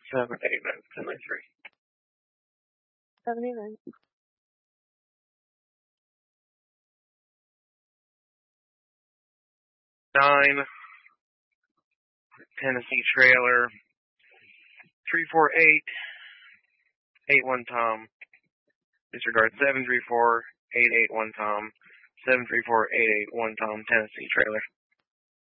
789 1093. 79. 9 Tennessee trailer 34881 Tom. Disregard 734881 Tom. 734881 Tom, Tennessee trailer.